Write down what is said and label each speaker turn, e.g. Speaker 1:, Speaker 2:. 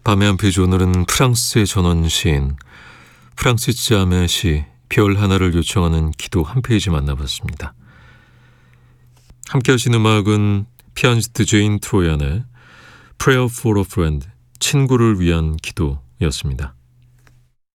Speaker 1: 밤의 한 페이지, 오늘은 프랑스의 전원 시인 프랑시스 자메의 시 별 하나를 요청하는 기도 한 페이지 만나봤습니다. 함께 하신 음악은 피아니스트 제인 트로얀의 Prayer for a Friend, 친구를 위한 기도였습니다.